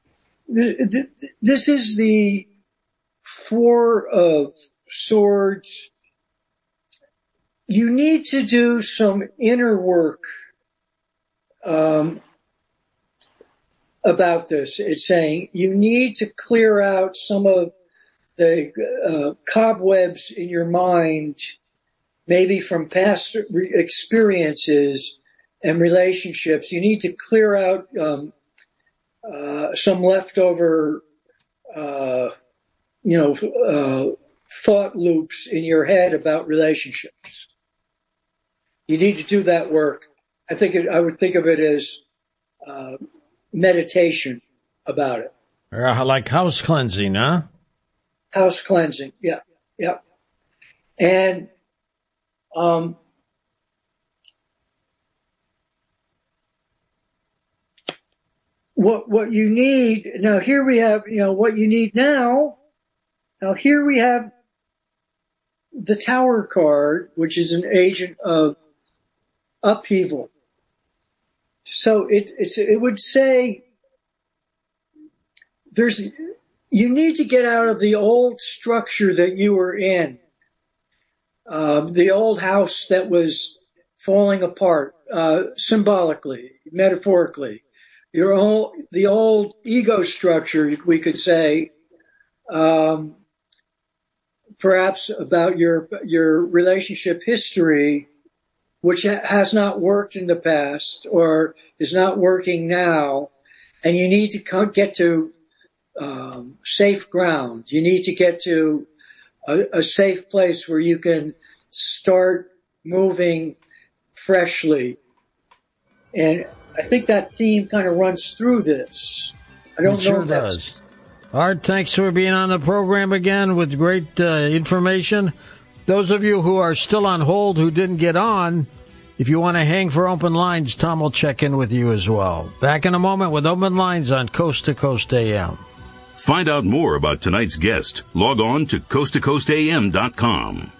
This is the Four of Swords. You need to do some inner work about this. It's saying you need to clear out some of the cobwebs in your mind, maybe from past experiences and relationships. You need to clear out some leftover, thought loops in your head about relationships. You need to do that work. I would think of it as meditation about it. Like house cleansing, huh? House cleansing, yeah. And what you need now, here we have, what you need now. Now here we have the Tower card, which is an agent of upheaval. So it would say you need to get out of the old structure that you were in, the old house that was falling apart, symbolically, metaphorically. The old ego structure, we could say, perhaps about your relationship history, which has not worked in the past or is not working now, and you need to get to safe ground. You need to get to a safe place where you can start moving freshly. And I think that theme kind of runs through this. I don't know. It sure does. Art, thanks for being on the program again with great information. Those of you who are still on hold who didn't get on, if you want to hang for open lines, Tom will check in with you as well. Back in a moment with Open Lines on Coast to Coast AM. Find out more about tonight's guest. Log on to coasttocoastam.com.